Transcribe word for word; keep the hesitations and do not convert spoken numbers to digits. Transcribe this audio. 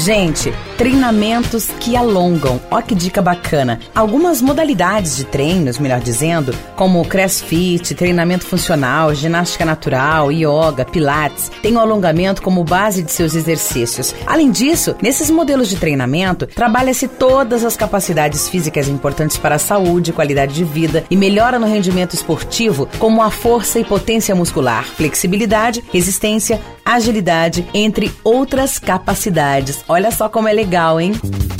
Gente, treinamentos que alongam. Ó que dica bacana. Algumas modalidades de treinos, melhor dizendo, como crossfit, treinamento funcional, ginástica natural, yoga, pilates, têm o alongamento como base de seus exercícios. Além disso, nesses modelos de treinamento, trabalha-se todas as capacidades físicas importantes para a saúde, qualidade de vida e melhora no rendimento esportivo, como a força e potência muscular, flexibilidade, resistência, agilidade, entre outras capacidades. Olha só como é legal, hein?